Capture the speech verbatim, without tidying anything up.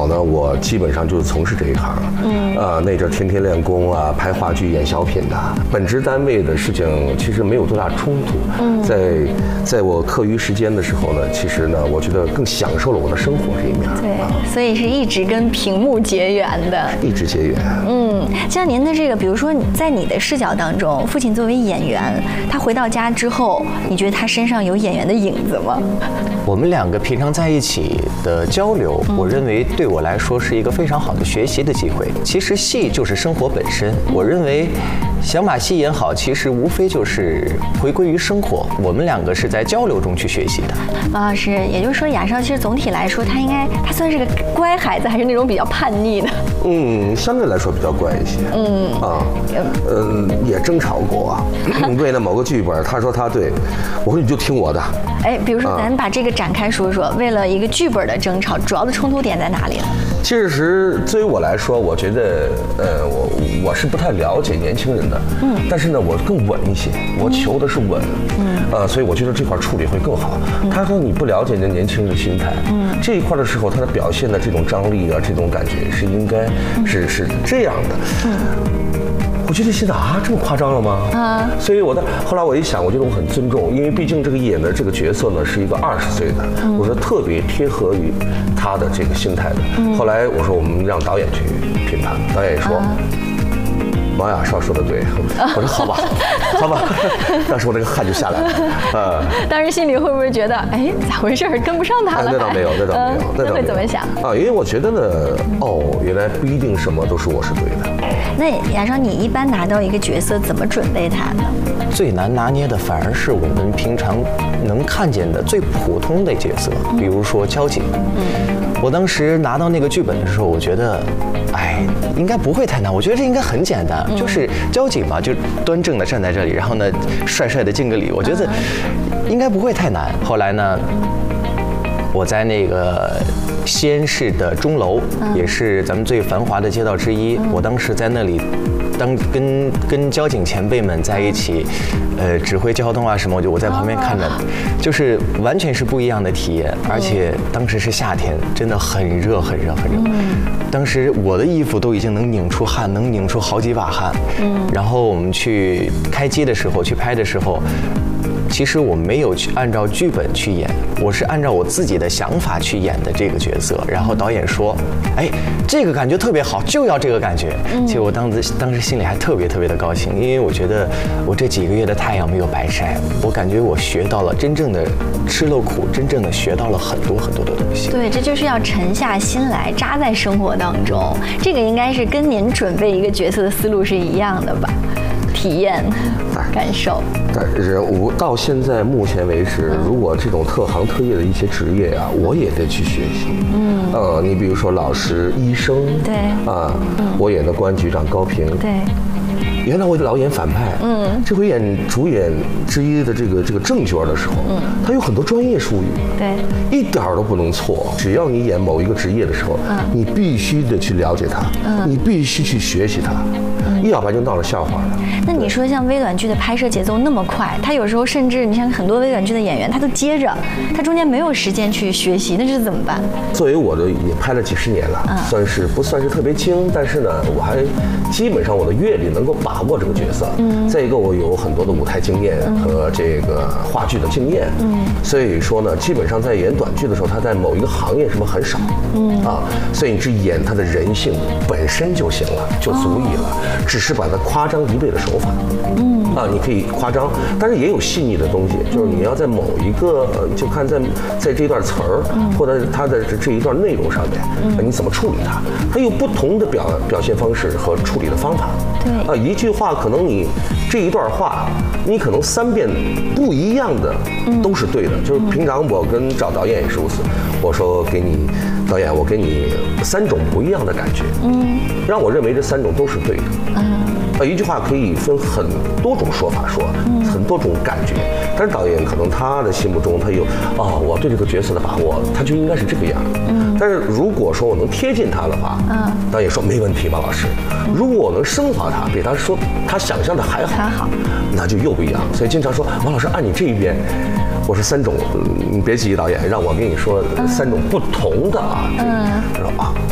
早呢，我基本上就是从事这一行，嗯，呃，那阵天天练功啊，拍话剧、演小品的，本职单位的事情其实没有多大冲突。嗯，在在我课余时间的时候呢，其实呢，我觉得更享受了我的生活这一面。 对，啊、所以是一直跟屏幕结缘的， 一直结缘。 嗯，像您的这个，比如说在你的视角当中，父亲作为演员，他回到家之后，你觉得他身上有演员的影子吗？ 我们两个平常在一起的交流，我认为对我来说是一个非常好的学习的机会。其实戏就是生活本身，我认为想把戏演好，其实无非就是回归于生活。我们两个是在交流中去学习的。 王老师，也就是说，雅少其实总体来说，他应该他算是个乖孩子，还是那种比较叛逆的？ 嗯，相对来说比较乖一些。嗯啊，嗯，也争吵过啊。为了某个剧本，他说他对，我说你就听我的。 哎，比如说咱把这个展开说说，为了一个剧本的争吵，主要的冲突点在哪里呢？ 其实对于我来说，我觉得，呃，我我是不太了解年轻人的，嗯，但是呢，我更稳一些，我求的是稳，嗯，呃，所以我觉得这块处理会更好。嗯、他说你不了解人年轻人的心态，嗯，这一块的时候，他的表现的这种张力啊，这种感觉是应该是是这样的，嗯。我觉得现在啊，这么夸张了吗？啊，所以我的后来我一想，我觉得我很尊重，因为毕竟这个演的这个角色呢是一个二十岁的，嗯、我说特别贴合于他的这个心态的。嗯、后来我说我们让导演去评判，导演说。啊王雅少说的对，我说好吧，好吧，当时我这个汗就下来了，呃， 当时心里会不会觉得，哎，咋回事，跟不上他了？ 那倒没有，那倒没有， 那会怎么想啊？因为我觉得呢，哦，原来不一定什么都是我是对的。 那雅少，你一般拿到一个角色怎么准备他呢？ 最难拿捏的反而是我们平常能看见的最普通的角色，比如说交警。嗯，我当时拿到那个剧本的时候，我觉得，哎，应该不会太难。我觉得这应该很简单，嗯、就是交警嘛，就端正的站在这里，然后呢，帅帅的敬个礼。我觉得应该不会太难。后来呢，我在那个西安市的钟楼，嗯、也是咱们最繁华的街道之一。嗯、我当时在那里。当跟跟交警前辈们在一起，呃，指挥交通啊什么，我就我在旁边看着，就是完全是不一样的体验。而且当时是夏天，真的很热很热很热。当时我的衣服都已经能拧出汗，能拧出好几把汗。然后我们去开机的时候，去拍的时候。其实我没有去按照剧本去演，我是按照我自己的想法去演的这个角色。然后导演说：“哎，这个感觉特别好，就要这个感觉。”其实我当时当时心里还特别特别的高兴，因为我觉得我这几个月的太阳没有白晒，我感觉我学到了真正的吃了苦，真正的学到了很多很多的东西。 对，这就是要沉下心来，扎在生活当中。这个应该是跟您准备一个角色的思路是一样的吧？体验、感受。 但是我到现在目前为止，嗯、如果这种特行特业的一些职业啊，我也得去学习。嗯，呃，你比如说老师、医生， 对， 啊，嗯、我演的公安局长高平， 对。 原来我老演反派，嗯，这回演主演之一的这个这个正角的时候，嗯，他有很多专业术语， 对， 一点都不能错。只要你演某一个职业的时候，嗯，你必须得去了解它，嗯，你必须去学习它，嗯，要不然就闹了笑话了。 那你说像微短剧的拍摄节奏那么快，他有时候甚至你像很多微短剧的演员，他都接着，他中间没有时间去学习，那是怎么办？ 作为我的也拍了几十年了，嗯，算是不算是特别精，但是呢，我还基本上我的阅历能够把握这个角色。嗯，再一个我有很多的舞台经验和这个话剧的经验。嗯，所以说呢，基本上在演短剧的时候，他在某一个行业什么很少。嗯啊，所以你只演他的人性本身就行了，就足以了，哦、只是把它夸张一倍的手法。嗯啊，你可以夸张，但是也有细腻的东西，就是你要在某一个，就看在在这段词儿，嗯、或者他的这一段内容上面，嗯、你怎么处理它？它有不同的表表现方式和处理的方法。 对啊，一句话可能你这一段话，你可能三遍不一样的都是对的。嗯、就是平常我跟找导演也是如此，我说给你导演，我给你三种不一样的感觉，嗯，让我认为这三种都是对的。嗯。呃，一句话可以分很多种说法说，嗯、很多种感觉，但是导演可能他的心目中他有哦，我对这个角色的把握，他就应该是这个样。嗯，但是如果说我能贴近他的话，嗯，导演说没问题，王老师。如果我能升华他，比他说他想象的还好，还好，那就又不一样。所以经常说王老师按你这一边，我说三种，你别急，导演，让我跟你说三种不同的啊。嗯，他说啊。